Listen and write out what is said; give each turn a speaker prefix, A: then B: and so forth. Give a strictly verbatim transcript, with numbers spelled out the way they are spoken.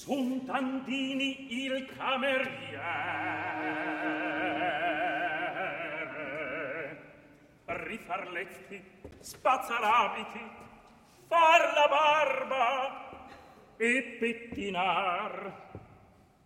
A: Sunt Andini il cameriere. Rifar letti, spazzar abiti, far la barba e pettinar.